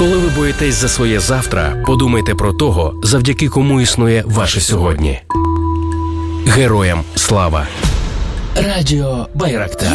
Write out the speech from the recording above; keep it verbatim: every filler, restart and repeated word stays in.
Коли ви боїтесь за своє завтра, подумайте про того, завдяки кому існує ваше сьогодні. Героям слава! Радіо Байрактар.